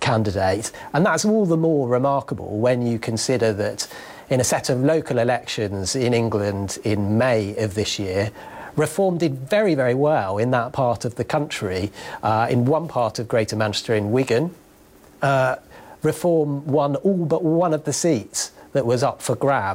candidate. And that's all the more remarkable when you consider that in a set of local elections in England in May of this year, Reform did very, very well in that part of the country. In one part of Greater Manchester, in Wigan, Reform won all but one of the seats that was up for grabs.